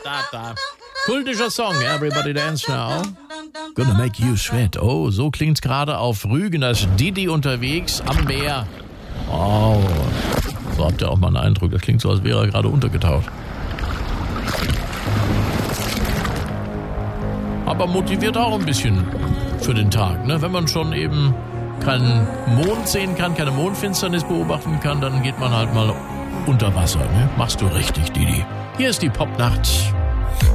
Kultischer Song, Everybody Dance Now. Gonna make you sweat. Oh, so klingt's gerade auf Rügen, das Didi unterwegs am Meer. Oh, so habt ihr auch mal einen Eindruck. Das klingt so, als wäre er gerade untergetaucht. Aber motiviert auch ein bisschen für den Tag, ne? Wenn man schon eben keinen Mond sehen kann, keine Mondfinsternis beobachten kann, dann geht man halt mal unter Wasser, ne? Machst du richtig, Didi. Hier ist die Popnacht.